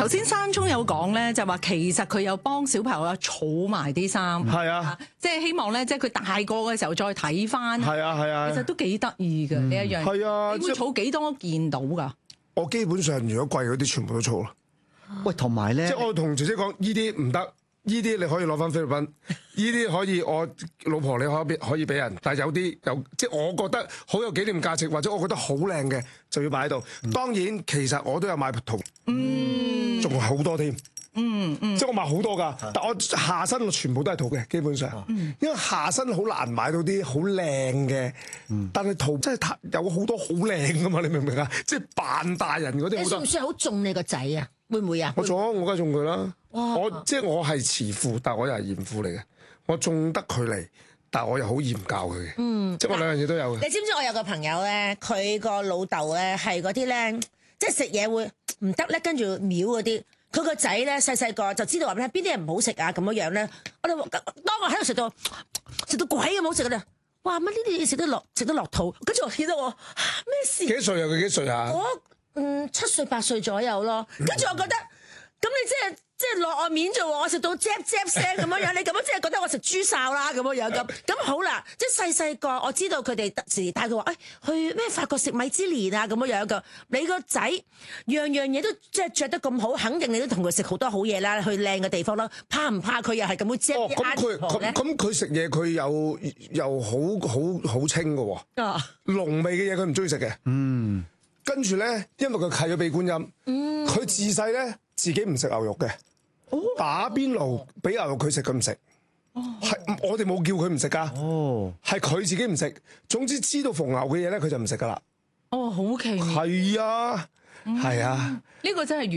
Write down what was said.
頭先山聰有講咧，就話其實佢有幫小朋友啊儲埋啲衫， 係啊， 即係希望咧，即係佢大個嘅時候再睇翻。 係啊， 其實都幾得意嘅呢一樣。 係啊， 你會儲幾多件到㗎？ 我基本上如果貴嗰啲全部都儲啦。 喂，同埋咧， 即係我同姐姐講，依啲唔得。呢啲你可以攞翻菲律賓，呢啲可以我老婆你可以俾人，但係有啲即係我覺得好有紀念價值，或者我覺得好靚嘅就要擺喺度。當然其實我都有買圖，仲好多添，即係我買好多㗎，但我下身我全部都係圖嘅，基本上，因為下身好難買到啲好靚嘅，但係圖真係有好多好靚㗎嘛，你明唔明啊？即係扮大人嗰啲好多。 你算唔算好中你個仔啊？會唔會啊？ 我梗係中佢啦。我係慈父，但我又係嚴父嚟嘅。我中得佢嚟，但我又好嚴教佢嘅。即係我兩樣嘢都有嘅。 你知唔知我有個朋友咧，佢個老豆咧係嗰啲咧，即係食嘢會唔得咧，跟住秒嗰啲。佢個仔咧細個就知道話咩邊啲嘢唔好食啊咁樣咧。我哋當我喺度食到鬼咁好食㗎啦！哇！乜呢啲嘢食得落肚？跟住我見到我咩事？ 幾歲啊？佢幾歲啊？ 我7歲8歲左右咯。跟住我覺得，咁你即係落我面啫喎！我食到啫聲咁樣樣，你咁樣即係覺得我食豬哨啦咁樣樣咁好啦。即係細個我知道佢哋特時帶佢話，去咩法國食米芝蓮啊咁樣樣噶。你個仔樣樣嘢都即係着得咁好，肯定你都同佢食好多好嘢啦，去靚嘅地方啦。怕唔怕佢又係咁會啫？ 咁佢食嘢佢又好清㗎喎。濃味嘅嘢佢唔中意食嘅。跟住咧，因為佢契咗俾觀音，佢自細咧自己唔食牛肉嘅。打邊爐俾牛肉佢食，佢唔食。係我哋冇叫佢唔食噶。係佢自己唔食。總之知道逢牛嘅嘢咧，佢就唔食噶啦。 好奇妙。 係啊，係啊。 呢個真係。